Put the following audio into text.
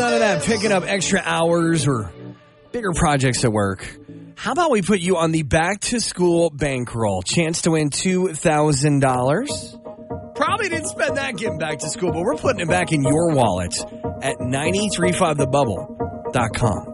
none of that picking up extra hours or bigger projects at work. How about we put you on the back-to-school bankroll? Chance to win $2,000. Probably didn't spend that getting back to school, but we're putting it back in your wallet at 935thebubble.com.